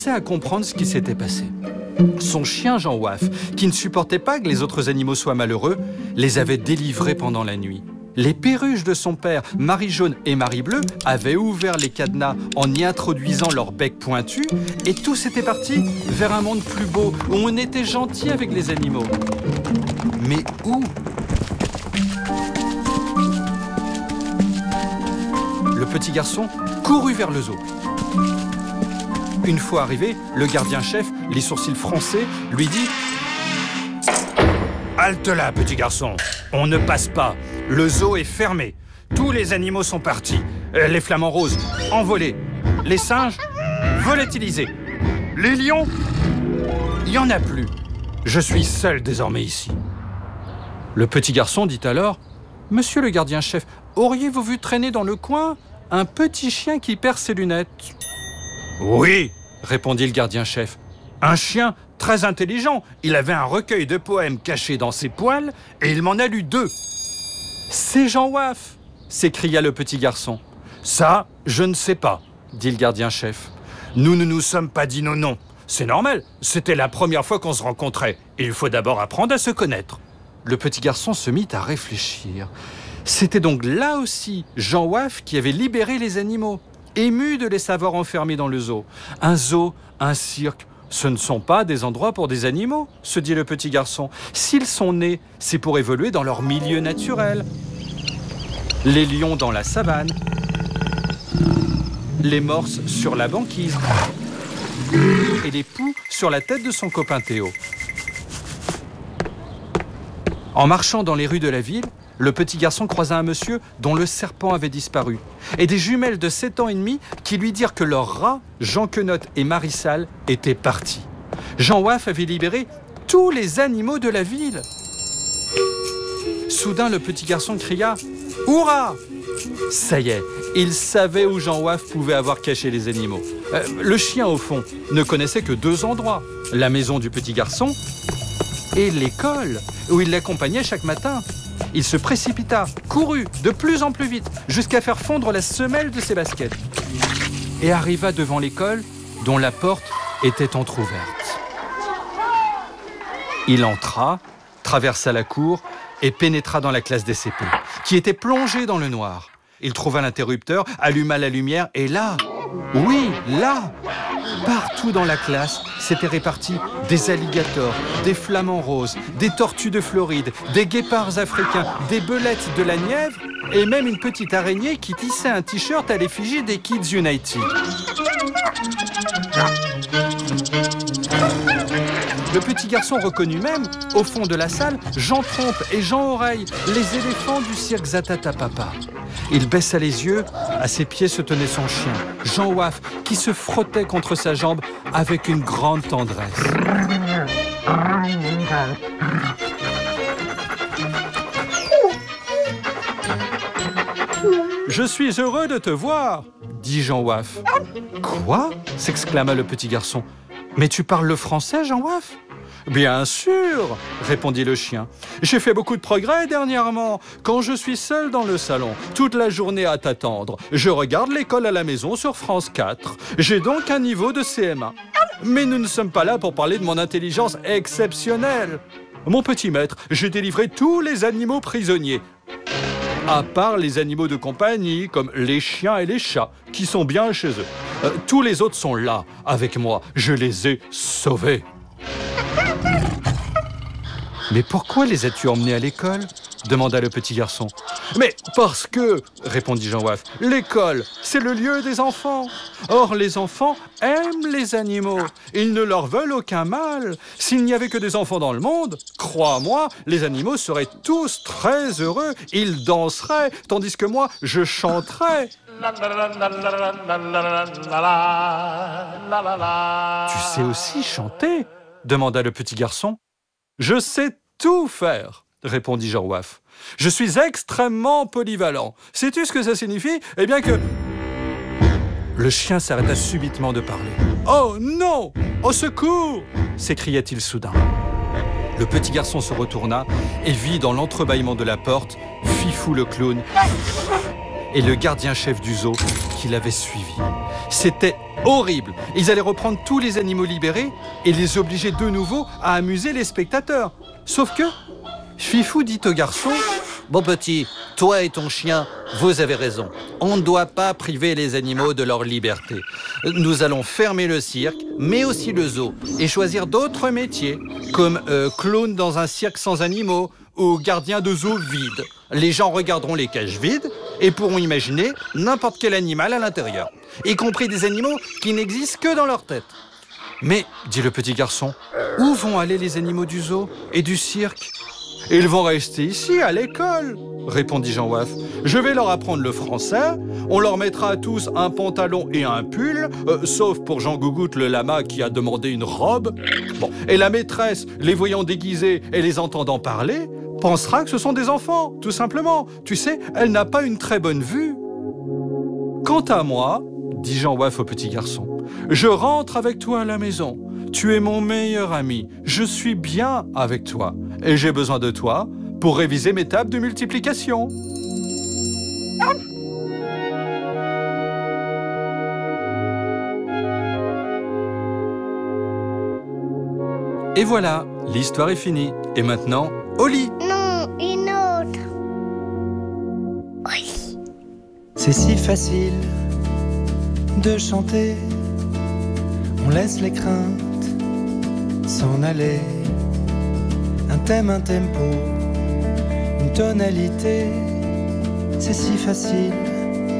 à comprendre ce qui s'était passé. Son chien Jean Waf, qui ne supportait pas que les autres animaux soient malheureux, les avait délivrés pendant la nuit. Les perruches de son père, Marie Jaune et Marie Bleue, avaient ouvert les cadenas en y introduisant leur bec pointu, et tous étaient partis vers un monde plus beau, où on était gentil avec les animaux. Mais où ? Le petit garçon courut vers le zoo. Une fois arrivé, le gardien-chef, les sourcils froncés, lui dit « Halte là, petit garçon, on ne passe pas. Le zoo est fermé. Tous les animaux sont partis. Les flamants roses, envolés. Les singes, volatilisés. Les lions, il n'y en a plus. Je suis seul désormais ici. » Le petit garçon dit alors « Monsieur le gardien-chef, auriez-vous vu traîner dans le coin un petit chien qui perd ses lunettes ?» « Oui, répondit le gardien-chef. Un chien très intelligent. Il avait un recueil de poèmes caché dans ses poils et il m'en a lu 2. »« C'est Jean Waf !» s'écria le petit garçon. « Ça, je ne sais pas, dit le gardien-chef. Nous ne nous sommes pas dit nos noms. C'est normal, c'était la première fois qu'on se rencontrait. Il faut d'abord apprendre à se connaître. » Le petit garçon se mit à réfléchir. C'était donc là aussi Jean Waf qui avait libéré les animaux, ému de les savoir enfermés dans le zoo. Un zoo, un cirque, ce ne sont pas des endroits pour des animaux, se dit le petit garçon. S'ils sont nés, c'est pour évoluer dans leur milieu naturel. Les lions dans la savane, les morses sur la banquise et les poux sur la tête de son copain Théo. En marchant dans les rues de la ville, le petit garçon croisa un monsieur dont le serpent avait disparu et des jumelles de 7 ans et demi qui lui dirent que leurs rats, Jean Quenotte et Marissal, étaient partis. Jean Waf avait libéré tous les animaux de la ville. Soudain, le petit garçon cria « Hourra !» Ça y est, il savait où Jean Waf pouvait avoir caché les animaux. Le chien, au fond, ne connaissait que 2 endroits, la maison du petit garçon et l'école, où il l'accompagnait chaque matin. Il se précipita, courut de plus en plus vite, jusqu'à faire fondre la semelle de ses baskets. Et arriva devant l'école, dont la porte était entr'ouverte. Il entra, traversa la cour et pénétra dans la classe des CP, qui était plongée dans le noir. Il trouva l'interrupteur, alluma la lumière et là, oui, là, partout dans la classe, s'étaient répartis des alligators, des flamants roses, des tortues de Floride, des guépards africains, des belettes de la Nièvre et même une petite araignée qui tissait un t-shirt à l'effigie des Kids United. Le petit garçon reconnut même, au fond de la salle, Jean Trompe et Jean Oreille, les éléphants du cirque Zatata Papa. Il baissa les yeux, à ses pieds se tenait son chien, Jean Waf, qui se frottait contre sa jambe avec une grande tendresse. « Je suis heureux de te voir !» dit Jean Waf. « Quoi ?» s'exclama le petit garçon. « Mais tu parles le français, Jean Waf ?» « Bien sûr !» répondit le chien. « J'ai fait beaucoup de progrès dernièrement. Quand je suis seul dans le salon, toute la journée à t'attendre, je regarde l'école à la maison sur France 4. J'ai donc un niveau de CM1. Mais nous ne sommes pas là pour parler de mon intelligence exceptionnelle. Mon petit maître, j'ai délivré tous les animaux prisonniers. À part les animaux de compagnie, comme les chiens et les chats, qui sont bien chez eux. Tous les autres sont là, avec moi. Je les ai sauvés. » « Mais pourquoi les as-tu emmenés à l'école ?» demanda le petit garçon. « Mais parce que, répondit Jean Waf, l'école, c'est le lieu des enfants. Or, les enfants aiment les animaux. Ils ne leur veulent aucun mal. S'il n'y avait que des enfants dans le monde, crois-moi, les animaux seraient tous très heureux. Ils danseraient, tandis que moi, je chanterais. » « Tu sais aussi chanter ?» demanda le petit garçon. « Je sais tout faire, répondit Jean Waf. Je suis extrêmement polyvalent. Sais-tu ce que ça signifie ? Eh bien que... » Le chien s'arrêta subitement de parler. « Oh non ! Au secours !» s'écria-t-il soudain. Le petit garçon se retourna et vit dans l'entrebâillement de la porte Fifou le clown et le gardien-chef du zoo qui l'avait suivi. C'était horrible. Ils allaient reprendre tous les animaux libérés et les obliger de nouveau à amuser les spectateurs. Sauf que Fifou dit au garçon: Bon petit, toi et ton chien, vous avez raison. On ne doit pas priver les animaux de leur liberté. Nous allons fermer le cirque, mais aussi le zoo, et choisir d'autres métiers, comme clown dans un cirque sans animaux ou gardien de zoo vide. Les gens regarderont les cages vides et pourront imaginer n'importe quel animal à l'intérieur, y compris des animaux qui n'existent que dans leur tête. Mais, dit le petit garçon, où vont aller les animaux du zoo et du cirque ? Ils vont rester ici, à l'école, répondit Jean Waf. Je vais leur apprendre le français, on leur mettra à tous un pantalon et un pull, sauf pour Jean Gougoute le lama qui a demandé une robe. Bon. Et la maîtresse, les voyant déguisés et les entendant parler, pensera que ce sont des enfants, tout simplement. Tu sais, elle n'a pas une très bonne vue. Quant à moi, dit Jean Waf au petit garçon, je rentre avec toi à la maison. Tu es mon meilleur ami, je suis bien avec toi et j'ai besoin de toi pour réviser mes tables de multiplication. Et voilà, l'histoire est finie. Et maintenant, au lit. Non, une autre. Oui. C'est si facile de chanter, on laisse les craintes s'en aller. Un thème, un tempo, une tonalité, c'est si facile